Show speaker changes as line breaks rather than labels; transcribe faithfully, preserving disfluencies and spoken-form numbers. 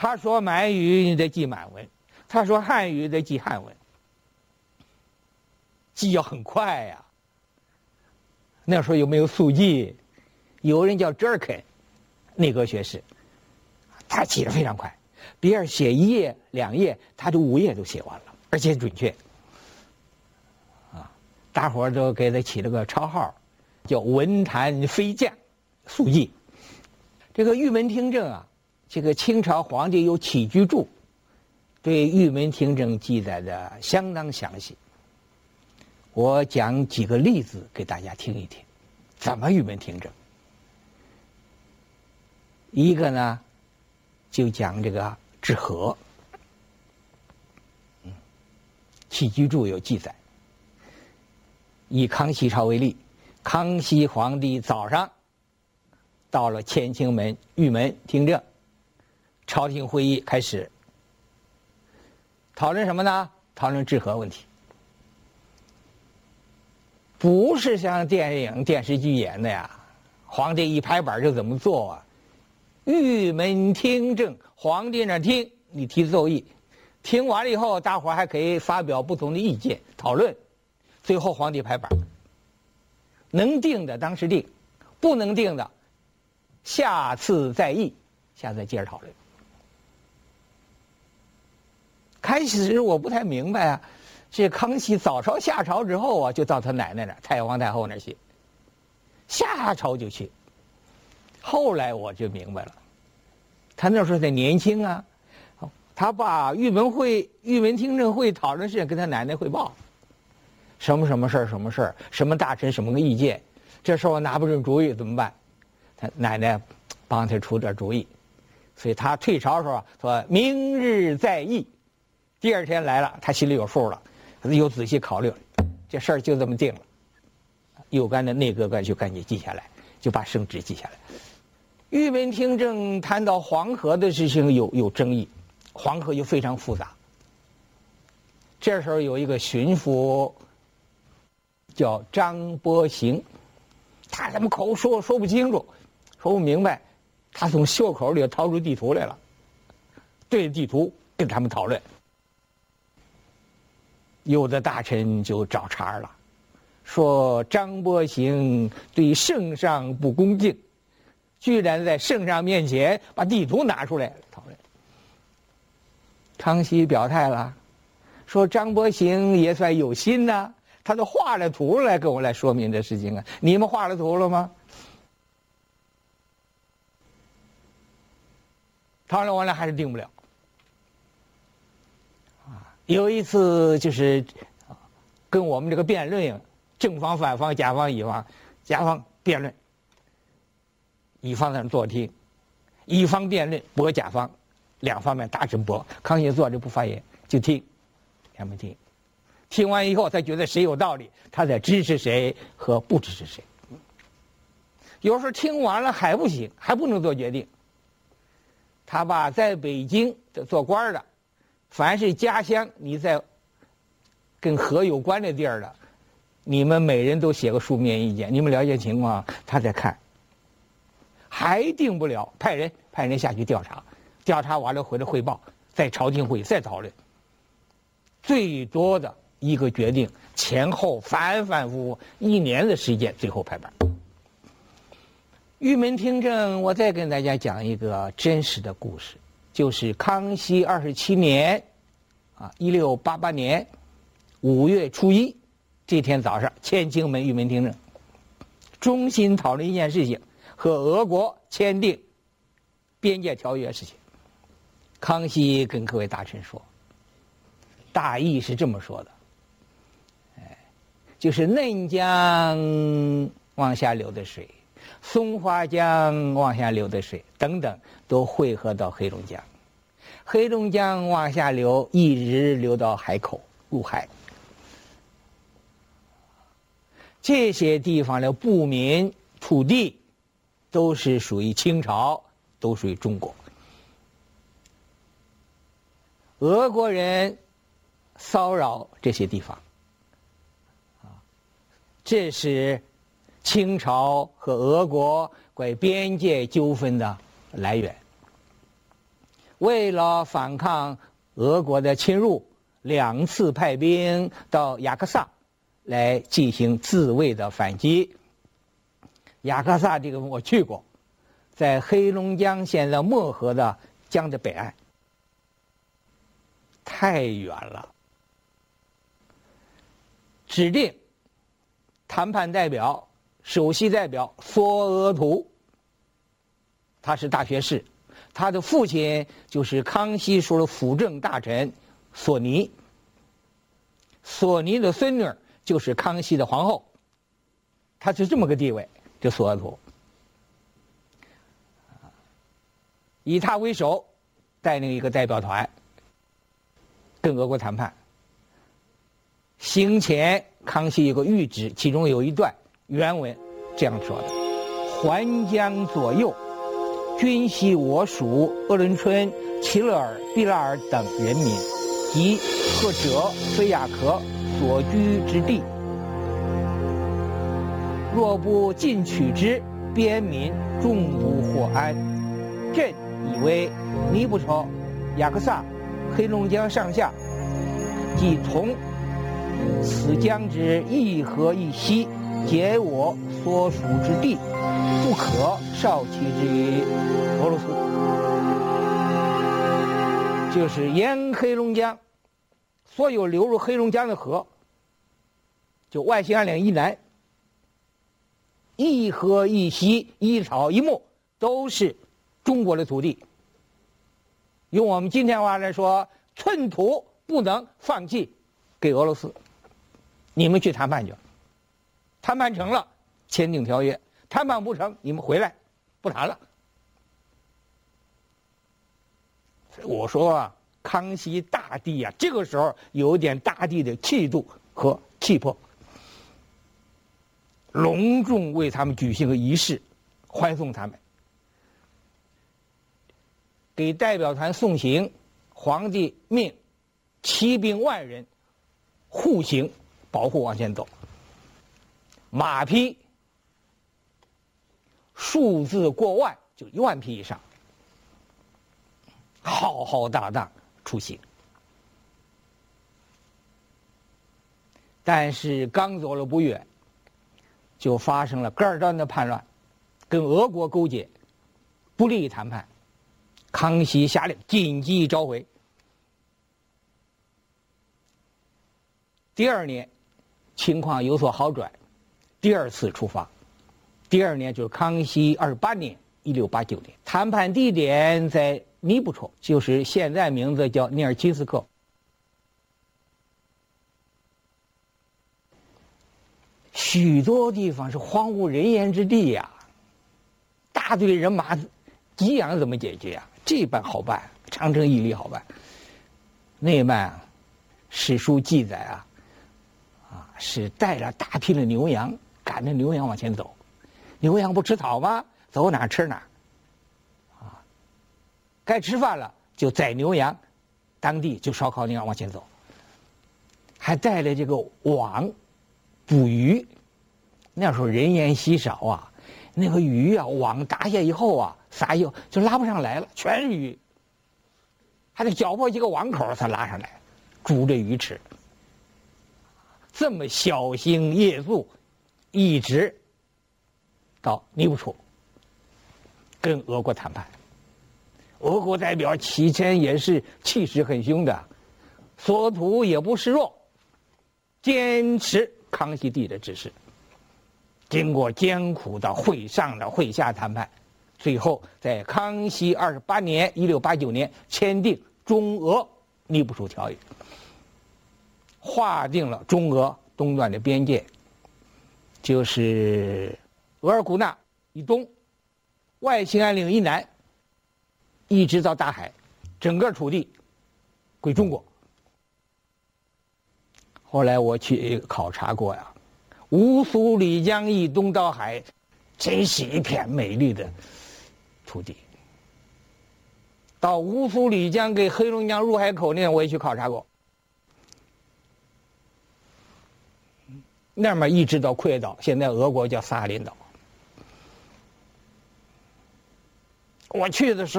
他说满语你得记满文，他说汉语得记汉文，记要很快呀、啊。那时候又没有速记，有人叫 Jerkin， 内阁学士，他记得非常快，别人写一页两页，他就五页都写完了，而且准确。啊，大伙儿都给他起了个绰号，叫文坛飞将，速记。这个玉门听政啊，这个清朝皇帝有起居注，对玉门听政记载的相当详细。我讲几个例子给大家听一听，怎么玉门听政。一个呢，就讲这个治和，嗯，起居注有记载。以康熙朝为例，康熙皇帝早上到了乾清门玉门听政，朝廷会议开始，讨论什么呢？讨论治和问题。不是像电影电视剧演的呀，皇帝一拍板就怎么做啊？玉门听政，皇帝那听，你提奏议，听完了以后，大伙儿还可以发表不同的意见讨论，最后皇帝拍板，能定的当时定，不能定的下次再议，下次接着讨论。开始我不太明白啊，这康熙早朝下朝之后啊，就到他奶奶那儿，太皇太后那儿去，下朝就去。后来我就明白了，他那时候在年轻啊，他把玉门会、玉门听政会讨论事情跟他奶奶汇报，什么什么事儿、什么事儿，什么大臣什么个意见，这时候拿不准主意怎么办？他奶奶帮他出点主意，所以他退朝的时候说明日再议。第二天来了，他心里有数了，又仔细考虑，这事儿就这么定了。有关的内阁官就赶紧记下来，就把圣旨记下来。玉门听政谈到黄河的事情有有争议，黄河又非常复杂。这时候有一个巡抚叫张伯行，他怎么口说说不清楚，说不明白，他从袖口里掏出地图来了，对着地图跟他们讨论。有的大臣就找茬了，说张伯行对圣上不恭敬，居然在圣上面前把地图拿出来讨论。康熙表态了，说张伯行也算有心呐、啊，他都画了图来跟我来说明这事情啊，你们画了图了吗？讨论完了还是定不了。有一次就是跟我们这个辩论一样，正方反方甲方乙方，甲方辩论，乙方在那坐听，乙方辩论驳甲方，两方面大臣驳，康熙坐着不发言就听，他们听，听完以后他觉得谁有道理，他在支持谁和不支持谁。有时候听完了还不行，还不能做决定，他把在北京的做官的，凡是家乡你在跟河有关的地儿的，你们每人都写个书面意见，你们了解情况，他再看，还定不了，派人派人下去调查，调查完了回来汇报，在朝廷会议再讨论，最多的一个决定前后反反复复一年的时间，最后拍板。玉门听政，我再跟大家讲一个真实的故事。就是康熙二十七年，啊，一六八八年五月初一这天早上，乾清门玉门听政，中心讨论一件事情，和俄国签订边界条约事情。康熙跟各位大臣说，大意是这么说的，哎，就是嫩江往下流的水，松花江往下流的水等等，都汇合到黑龙江，黑龙江往下流，一直流到海口入海。这些地方的部民土地都是属于清朝，都属于中国。俄国人骚扰这些地方，这是清朝和俄国关于边界纠纷的来源。 为了反抗俄国的侵入，两次派兵到雅克萨来进行自卫的反击。雅克萨这个我去过，在黑龙江县的漠河的江的北岸，太远了。指定谈判代表、首席代表索额图，他是大学士，他的父亲就是康熙时候的辅政大臣索尼，索尼的孙女就是康熙的皇后，他是这么个地位。这索额图以他为首，带领一个代表团跟俄国谈判。行前康熙有个谕旨，其中有一段原文这样说的：环江左右均系我属鄂伦春、齐勒尔、毕拉尔等人民及赫哲、菲亚克所居之地，若不进取之，边民终无获安。朕以为尼布楚、雅克萨、黑龙江上下，即从此江之一河一溪，皆我所属之地，不可少其之于俄罗斯。就是沿黑龙江，所有流入黑龙江的河，就外兴安岭以南，一河一溪一草一木都是中国的土地。用我们今天话来说，寸土不能放弃给俄罗斯。你们去谈判去，谈判成了签订条约，谈判不成你们回来不谈了。我说啊，康熙大帝啊，这个时候有点大帝的气度和气魄，隆重为他们举行个仪式，欢送他们。给代表团送行，皇帝命骑兵万人护行，保护往前走。马匹数字过万，就一万匹以上，浩浩荡荡出行。但是刚走了不远，就发生了噶尔丹的叛乱，跟俄国勾结，不利于谈判。康熙下令紧急召回。第二年情况有所好转，第二次出发。第二年就是康熙二十八年，一六八九年，谈判地点在尼布楚，就是现在名字叫尼尔钦斯克。许多地方是荒无人烟之地呀、啊，大队人马给养怎么解决呀、啊？这般好办，长征一里好办。那般、啊、史书记载啊，啊是带了大批的牛羊，赶着牛羊往前走。牛羊不吃草吗？走哪吃哪。啊，该吃饭了就宰牛羊，当地就烧烤牛羊往前走。还带了这个网捕鱼，那时候人烟稀少啊，那个鱼啊网打下以后啊，撒以后就拉不上来了，全是鱼，还得搅破几个网口才拉上来，煮着鱼吃。这么小心夜宿，一直到尼布楚跟俄国谈判。俄国代表起前也是气势很凶的，索图也不示弱，坚持康熙帝的指示。经过艰苦的会上的会下谈判，最后在康熙二十八年一六八九年签订中俄尼布楚条约，划定了中俄东段的边界，就是额尔古纳以东，外兴安岭以南，一直到大海，整个土地归中国。后来我去考察过呀，乌苏里江以东到海，真是一片美丽的土地。到乌苏里江给黑龙江入海口那，我也去考察过。那么一直到溃岛，现在俄国叫萨哈林岛。我去的时候。